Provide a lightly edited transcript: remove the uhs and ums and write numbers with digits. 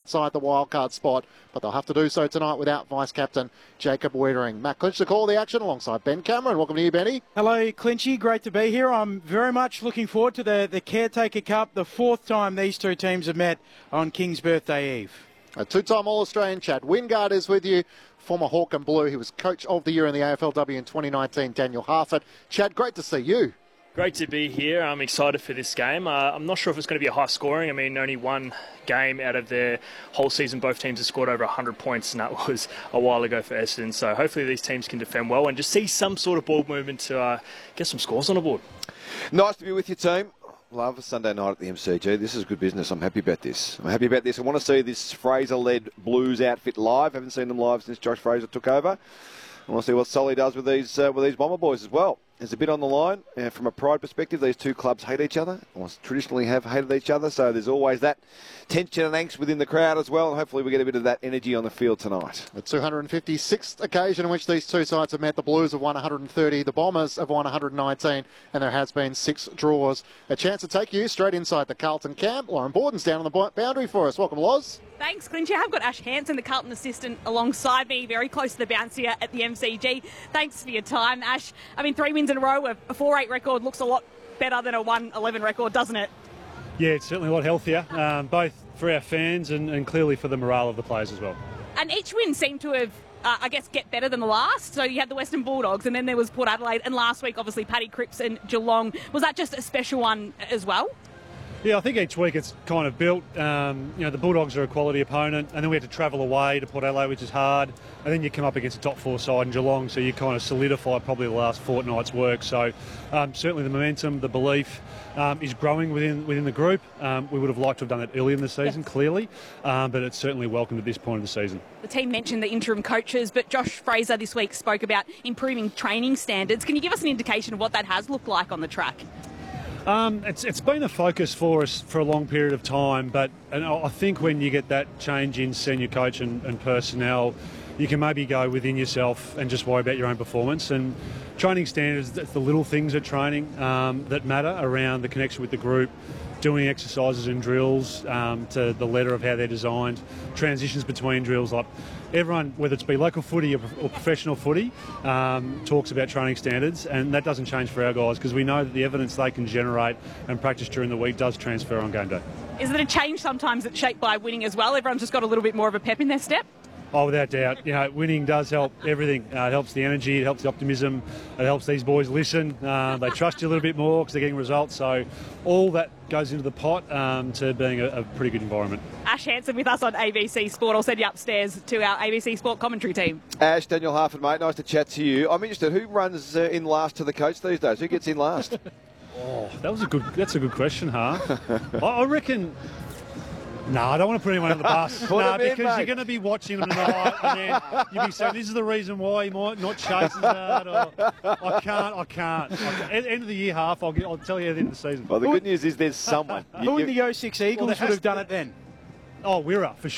outside the wildcard spot, but they'll have to do so tonight without vice-captain Jacob Wiedering. Matt Clinch to call the action alongside Ben Cameron. Welcome to you, Benny. Hello, Clinchy. Great to be here. I'm very much looking forward to the Caretaker Cup, the fourth time these two teams have met on King's Birthday Eve. A two-time All-Australian Chad Wingard is with you, former Hawk and Blue. He was Coach of the Year in the AFLW in 2019, Daniel Harford. Chad, great to see you. Great to be here. I'm excited for this game. I'm not sure if it's going to be a high scoring. I mean, only one game out of their whole season, both teams have scored over 100 points, and that was a while ago for Essendon. So hopefully these teams can defend well and just see some sort of ball movement to get some scores on the board. Nice to be with you, team. Love a Sunday night at the MCG. This is good business. I'm happy about this. I want to see this Fraser-led Blues outfit live. Haven't seen them live since Josh Fraser took over. I want to see what Solly does with these Bomber boys as well. There's a bit on the line. From a pride perspective, these two clubs hate each other, or traditionally have hated each other, so there's always that tension and angst within the crowd as well, and hopefully we get a bit of that energy on the field tonight. The 256th occasion in which these two sides have met. The Blues have won 130, the Bombers have won 119, and there has been 6 draws. A chance to take you straight inside the Carlton camp. Lauren Borden's down on the boundary for us. Welcome, Loz. Thanks, Clinchy. I've got Ash Hansen, the Carlton assistant, alongside me, very close to the bounce here at the MCG. Thanks for your time, Ash. I mean, 3 wins in a row, a 4-8 record looks a lot better than a 1-11 record, doesn't it? Yeah, it's certainly a lot healthier, both for our fans and clearly for the morale of the players as well. And each win seemed to have, get better than the last. So you had the Western Bulldogs, and then there was Port Adelaide, and last week, obviously, Paddy Cripps and Geelong. Was that just a special one as well? Yeah, I think each week it's kind of built. The Bulldogs are a quality opponent, and then we had to travel away to Port Adelaide, which is hard, and then you come up against a top 4 side in Geelong, so you kind of solidify probably the last fortnight's work. So certainly the momentum, the belief is growing within the group. We would have liked to have done it earlier in the season, clearly, but it's certainly welcomed at this point of the season. The team mentioned the interim coaches, but Josh Fraser this week spoke about improving training standards. Can you give us an indication of what that has looked like on the track? It's been a focus for us for a long period of time, and I think when you get that change in senior coach and personnel, you can maybe go within yourself and just worry about your own performance. And training standards, that's the little things at training that matter around the connection with the group, doing exercises and drills to the letter of how they're designed, transitions between drills. Like everyone, whether it's be local footy or professional footy, talks about training standards, and that doesn't change for our guys because we know that the evidence they can generate and practice during the week does transfer on game day. Is it a change sometimes that's shaped by winning as well? Everyone's just got a little bit more of a pep in their step? Oh, without doubt. Winning does help everything. It helps the energy, it helps the optimism, it helps these boys listen. They trust you a little bit more because they're getting results. So all that goes into the pot to being a pretty good environment. Ash Hansen with us on ABC Sport. I'll send you upstairs to our ABC Sport commentary team. Ash, Daniel Harford, mate, nice to chat to you. I'm interested, who runs in last to the coach these days? Who gets in last? That's a good question, I reckon... No, I don't want to put anyone on the bus. Because you're going to be watching them tonight, and then you'll be saying, this is the reason why he might not chase as hard. I can't. At the end of the year half, I'll tell you at the end of the season. Well, the good news is there's someone. Who in the 06 Eagles would have done it then? Oh, Wirra, for